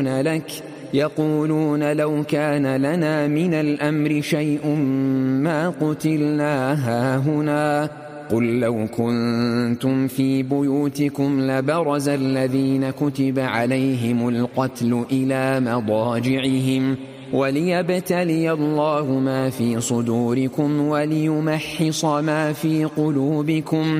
لك يقولون لو كان لنا من الأمر شيء ما قتلنا هاهنا قل لو كنتم في بيوتكم لبرز الذين كتب عليهم القتل إلى مضاجعهم وليبتلي الله ما في صدوركم وليمحص ما في قلوبكم